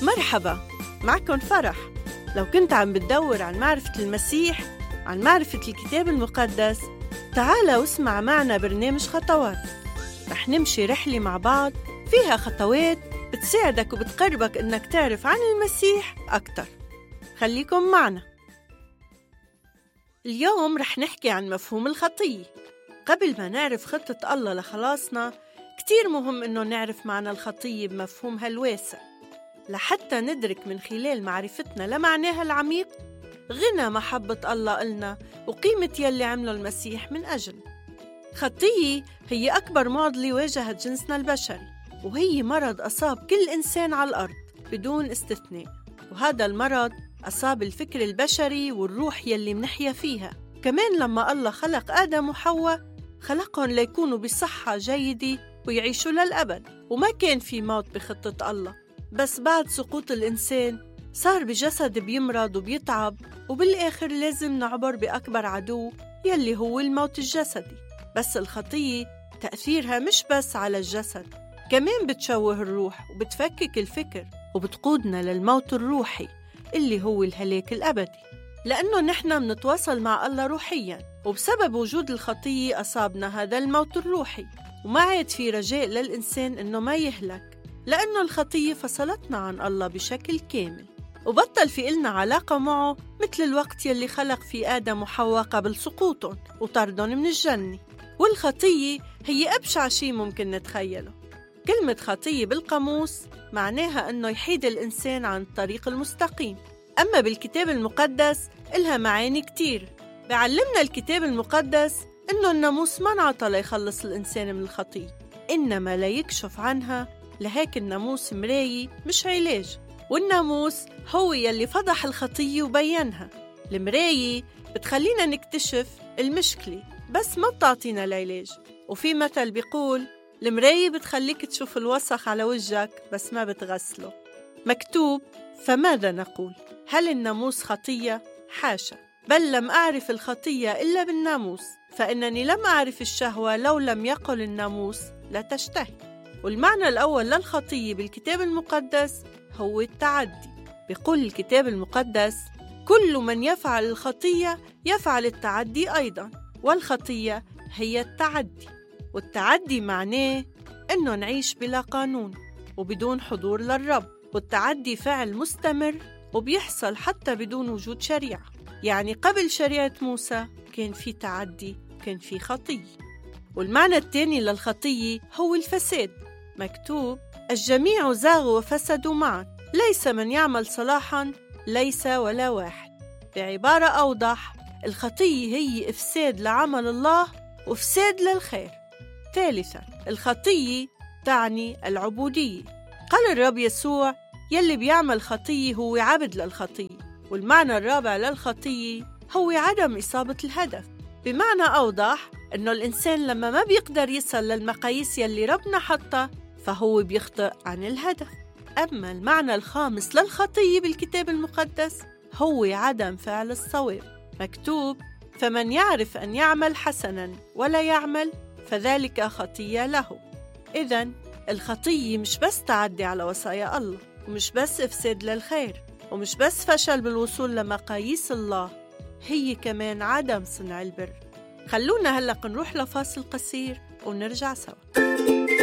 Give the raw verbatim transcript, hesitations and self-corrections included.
مرحبا، معكم فرح. لو كنت عم بتدور عن معرفة المسيح، عن معرفة الكتاب المقدس، تعال واسمع معنا برنامج خطوات. رح نمشي رحلة مع بعض فيها خطوات بتساعدك وبتقربك إنك تعرف عن المسيح أكتر. خليكم معنا. اليوم رح نحكي عن مفهوم الخطية. قبل ما نعرف خطة الله لخلاصنا، كتير مهم إنه نعرف معنى الخطية بمفهومها الواسع، لحتى ندرك من خلال معرفتنا لمعناها العميق غنى محبة الله إلنا وقيمة يلي عمله المسيح من أجل. خطية هي أكبر معضلة واجهت جنسنا البشري، وهي مرض أصاب كل إنسان على الأرض بدون استثناء. وهذا المرض أصاب الفكر البشري والروح يلي منحيا فيها. كمان لما الله خلق آدم وحواء، خلقهم ليكونوا بصحة جيدة ويعيشوا للأبد، وما كان في موت بخطة الله. بس بعد سقوط الإنسان صار بجسد بيمرض وبيتعب، وبالآخر لازم نعبر بأكبر عدو يلي هو الموت الجسدي. بس الخطية تأثيرها مش بس على الجسد، كمان بتشوه الروح وبتفكك الفكر وبتقودنا للموت الروحي اللي هو الهلاك الأبدي. لأنه نحن منتواصل مع الله روحياً، وبسبب وجود الخطية أصابنا هذا الموت الروحي، وما عاد في رجاء للإنسان إنه ما يهلك، لأنه الخطية فصلتنا عن الله بشكل كامل، وبطل في إلنا علاقة معه مثل الوقت يلي خلق في آدم وحواء قبل سقوطهم وطردهم من الجنة. والخطية هي أبشع شيء ممكن نتخيله. كلمة خطية بالقاموس معناها أنه يحيد الإنسان عن الطريق المستقيم. أما بالكتاب المقدس إلها معاني كتير. بعلمنا الكتاب المقدس أنه الناموس ما انعطى ليخلص الإنسان من الخطية، إنما ليكشف عنها. لهيك الناموس مراية مش علاج، والناموس هو يلي فضح الخطية وبينها. المراية بتخلينا نكتشف المشكلة بس ما بتعطينا العلاج. وفي مثل بيقول المراية بتخليك تشوف الوسخ على وجهك بس ما بتغسله. مكتوب: فماذا نقول؟ هل الناموس خطية؟ حاشا، بل لم أعرف الخطية إلا بالناموس، فإنني لم أعرف الشهوة لو لم يقل الناموس لا تشتهي. والمعنى الأول للخطية بالكتاب المقدس هو التعدي. بيقول الكتاب المقدس: كل من يفعل الخطية يفعل التعدي أيضا، والخطية هي التعدي. والتعدي معناه إنه نعيش بلا قانون وبدون حضور للرب. والتعدي فعل مستمر وبيحصل حتى بدون وجود شريعة. يعني قبل شريعة موسى كان في تعدي، كان في خطية. والمعنى الثاني للخطية هو الفساد. مكتوب: الجميع زاغوا وفسدوا معا، ليس من يعمل صلاحا، ليس ولا واحد. بعبارة أوضح، الخطية هي إفساد لعمل الله وإفساد للخير. ثالثا، الخطية تعني العبودية. قال الرب يسوع: يلي بيعمل خطية هو عبد للخطية. والمعنى الرابع للخطية هو عدم إصابة الهدف. بمعنى أوضح، إنه الإنسان لما ما بيقدر يصل للمقاييس يلي ربنا حطها فهو بيخطئ عن الهدف. أما المعنى الخامس للخطية بالكتاب المقدس هو عدم فعل الصواب. مكتوب: فمن يعرف أن يعمل حسنا ولا يعمل فذلك خطية له. إذن الخطية مش بس تعدي على وصايا الله، ومش بس إفساد للخير، ومش بس فشل بالوصول لمقاييس الله، هي كمان عدم صنع البر. خلونا هلأ نروح لفاصل قصير ونرجع سوا.